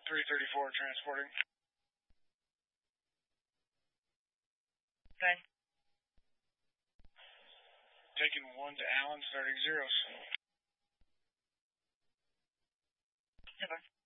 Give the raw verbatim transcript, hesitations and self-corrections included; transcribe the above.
three thirty-four transporting. Good. Taking one to Allen, starting zeros. Super.